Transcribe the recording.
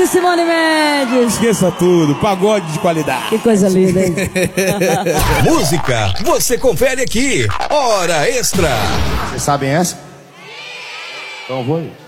de Simone Mendes. Esqueça tudo, pagode de qualidade. Que coisa linda, hein? Música, você confere aqui. Hora Extra. Vocês sabem essa? Então vou aí.